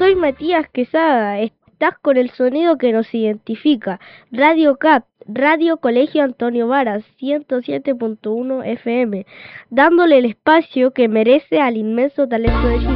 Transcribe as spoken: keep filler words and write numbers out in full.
soy Matías Quesada. Estás con el sonido que nos identifica. Radio C A P, Radio Colegio Antonio Varas, ciento siete punto uno F M, dándole el espacio que merece al inmenso talento de Chile.